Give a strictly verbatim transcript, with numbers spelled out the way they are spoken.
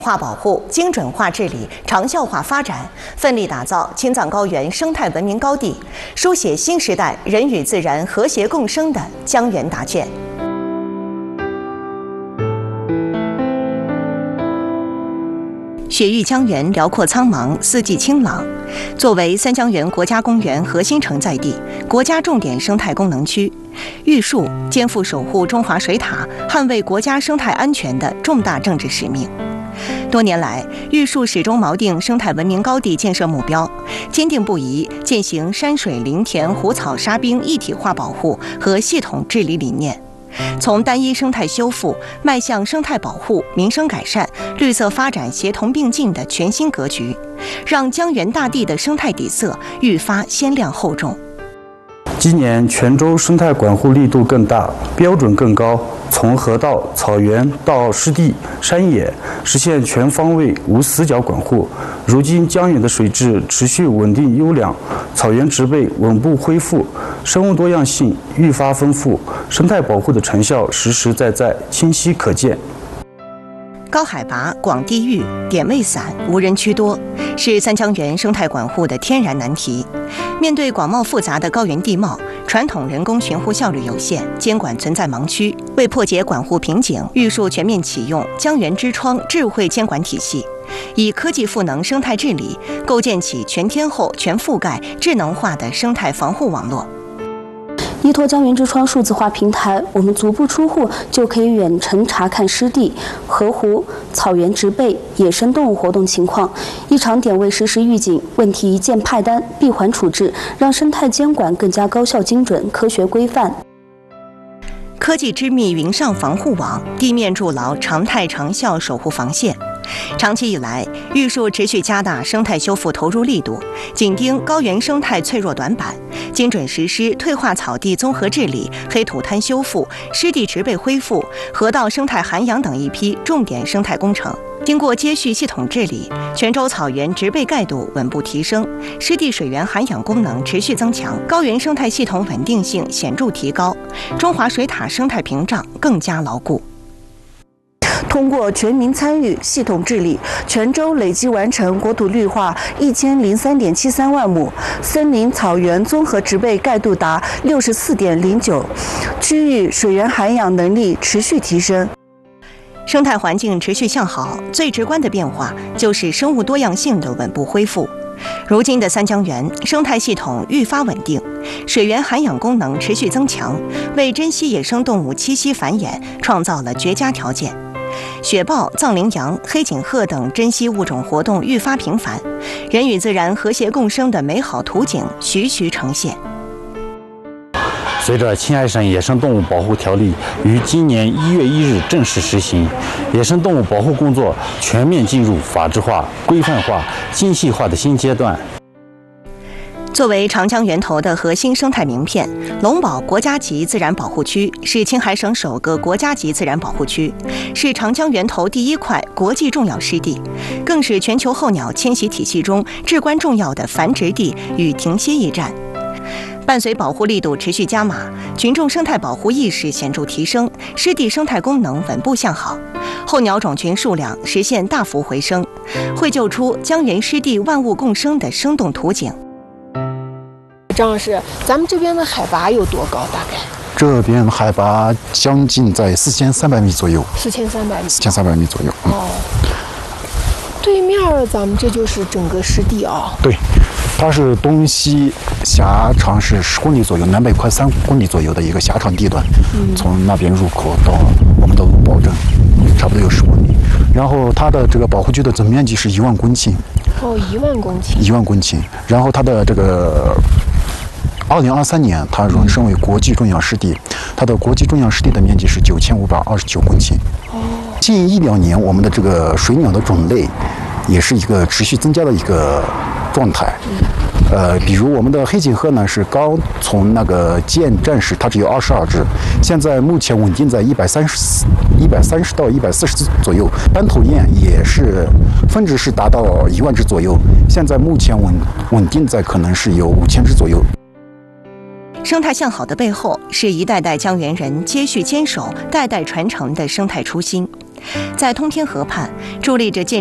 化保护、精准化治理、长效化发展，奋力打造青藏高原生态文明高地，书写新时代人与自然和谐共生的江源答卷。雪域江源辽阔苍茫，四季清朗。作为三江源国家公园核心承载地、国家重点生态功能区，玉树肩负守护中华水塔、捍卫国家生态安全的重大政治使命。多年来，玉树始终锚定生态文明高地建设目标，坚定不移践行山水林田湖草沙冰一体化保护和系统治理理念，从单一生态修复迈向生态保护、民生改善、绿色发展协同并进的全新格局，让江源大地的生态底色愈发鲜亮厚重。 今年泉州生态管护力度更大，标准更高，从河道、草原到湿地、山野，实现全方位无死角管护。如今江源的水质持续稳定优良，草原植被稳步恢复，生物多样性愈发丰富，生态保护的成效实实在在、清晰可见。 高海拔、广地域、点位散、无人区多，是三江源生态管护的天然难题。面对广袤复杂的高原地貌，传统人工巡护效率有限，监管存在盲区。为破解管护瓶颈，玉树全面启用江源之窗智慧监管体系，以科技赋能生态治理，构建起全天候、全覆盖、智能化的生态防护网络。 依托江源之窗数字化平台，我们足不出户就可以远程查看湿地、河湖、草原植被、野生动物活动情况，异常点位实时预警，问题一键派单，闭环处置，让生态监管更加高效、精准、科学规范。 科技织密云上防护网，地面筑牢常态长效守护防线。长期以来，玉树持续加大生态修复投入力度，紧盯高原生态脆弱短板，精准实施退化草地综合治理、黑土滩修复、湿地植被恢复、河道生态涵养等一批重点生态工程。经过接续系统治理，泉州草原植被盖度稳步提升，湿地水源涵养功能持续增强，高原生态系统稳定性显著提高，中华水塔生态屏障更加牢固。 通过全民参与、系统治理，泉州累计完成国土绿化一千零三点七三万亩，森林草原综合植被盖度达六十四点零九，区域水源涵养能力持续提升。 生态环境持续向好，最直观的变化就是生物多样性的稳步恢复。如今的三江源生态系统愈发稳定，水源涵养功能持续增强，为珍稀野生动物栖息繁衍创造了绝佳条件。雪豹、藏羚羊、黑颈鹤等珍稀物种活动愈发频繁，人与自然和谐共生的美好图景徐徐呈现。 随着《青海省野生动物保护条例》于今年一月一日正式实行，野生动物保护工作全面进入法治化、规范化、精细化的新阶段。 作为长江源头的核心生态名片，龙宝国家级自然保护区是青海省首个国家级自然保护区，是长江源头第一块国际重要湿地，更是全球候鸟迁徙体系中至关重要的繁殖地与停歇驿站。伴随保护力度持续加码，群众生态保护意识显著提升，湿地生态功能稳步向好，候鸟种群数量实现大幅回升，绘就出江源湿地万物共生的生动图景。 张老师，咱们这边的海拔有多高？大概？ 这边海拔将近在四千三百米左右。 四千三百米。 四千三百米左右。嗯、 哦。对面咱们这就是整个湿地啊。 对，它是东西狭长是十公里左右，南北快三公里左右的一个狭长地段。嗯。从那边入口到我们的鲁宝镇，差不多有十公里。然后它的这个保护区的总面积是一万公顷。 哦，一万公顷。 一万公顷。然后它的这个。二零二三年，它荣升为国际重要湿地，它的国际重要湿地的面积是九千五百二十九公顷。哦，近一两年，我们的这个水鸟的种类也是一个持续增加的一个状态。呃，比如我们的黑颈鹤呢，是刚从那个建站时，它只有二十二只，现在目前稳定在一百三十、一百三十到一百四十只左右。斑头雁也是分值是达到一万只左右，现在目前稳稳定在可能是有五千只左右。 生态向好的背后，是一代代江源人接续坚守、代代传承的生态初心。 在通天河畔伫立着建